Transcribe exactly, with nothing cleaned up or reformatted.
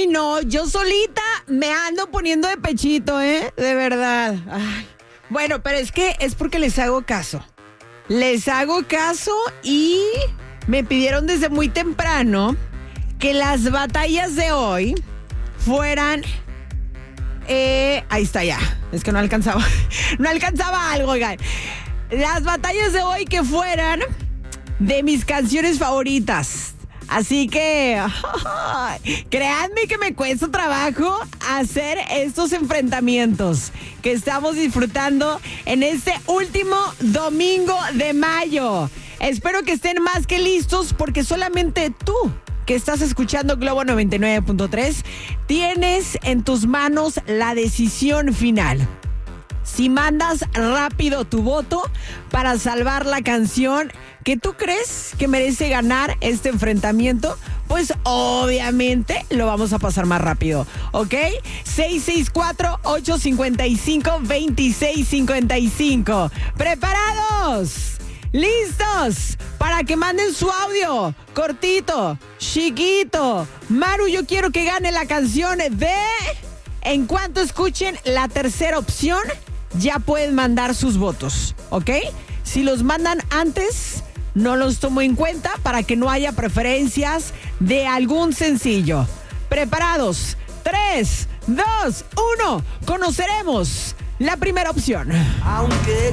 Ay, no, yo solita me ando poniendo de pechito, ¿eh? De verdad. Ay. Bueno, pero es que es porque les hago caso. Les hago caso y me pidieron desde muy temprano que las batallas de hoy fueran... Eh, ahí está ya. Es que no alcanzaba. No alcanzaba algo, oigan. Las batallas de hoy que fueran de mis canciones favoritas. Así que, créanme que me cuesta trabajo hacer estos enfrentamientos que estamos disfrutando en este último domingo de mayo. Espero que estén más que listos porque solamente tú, que estás escuchando Globo noventa y nueve punto tres, tienes en tus manos la decisión final. Si mandas rápido tu voto para salvar la canción que tú crees que merece ganar este enfrentamiento, pues obviamente lo vamos a pasar más rápido, ¿ok? seis seis cuatro, ocho cinco cinco, dos seis cinco cinco. ¿Preparados? ¿Listos? Para que manden su audio cortito, chiquito. Maru, yo quiero que gane la canción de... En cuanto escuchen la tercera opción, ya pueden mandar sus votos, ¿ok? Si los mandan antes, no los tomo en cuenta para que no haya preferencias de algún sencillo. ¿Preparados? tres, dos, uno. Conoceremos la primera opción. Aunque